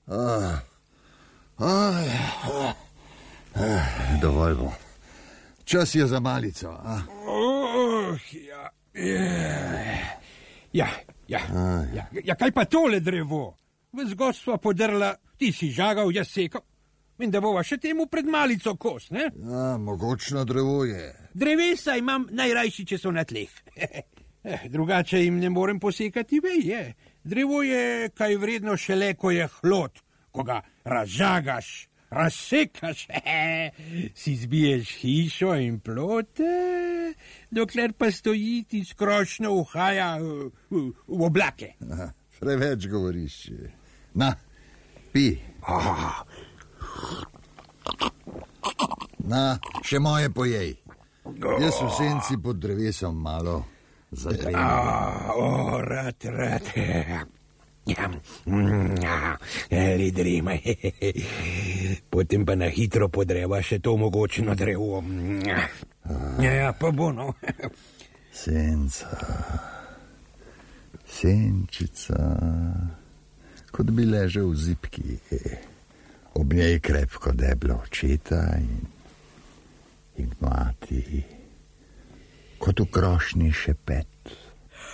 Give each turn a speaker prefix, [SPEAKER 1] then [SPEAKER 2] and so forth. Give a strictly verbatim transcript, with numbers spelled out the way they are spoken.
[SPEAKER 1] Ah. Ah, ah. Ah, dovolj bo. Čas je za malico. Ah.
[SPEAKER 2] Oh, ja. Ja, ja, ah, ja. Ja, ja, kaj pa tole drevo? Ves gospa podrla, ti si žagal, jaz sekal. In da bova še temu pred malico kos, ne?
[SPEAKER 1] Ja, mogočno drevo je.
[SPEAKER 2] Drevesa imam najrajši, če so na tleh. Drugače jim ne morem posekati veje. Drevo je kaj vredno šele, ko je hlod, ko ga razžagaš, razsekaš, si zbiješ hišo in plote, dokler pa stoji ti skrošno uhaja v, v, v oblake.
[SPEAKER 1] Aha, preveč govoriš. Na, pi.
[SPEAKER 2] Ah.
[SPEAKER 1] Na, še moje pojej. Jaz v senci pod drevesom malo zadremam.
[SPEAKER 2] Ah, oh, rad, rad. Ja, ali drema. Potem pa na hitro podreva še to mogočno drevo. Ja, pa bo no.
[SPEAKER 1] Senca, senčica, kot bi ležel v zipki. Ob njej krepko deblo očeta in, in mati, kot v krošnji šepet.